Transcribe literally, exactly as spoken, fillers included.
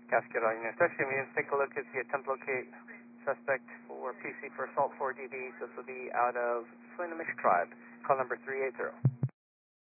Cascade Audio. Section units, take a look at the attempt locate suspect for P C for assault four D D. This will be out of Swinomish Tribe. Call number three eight zero.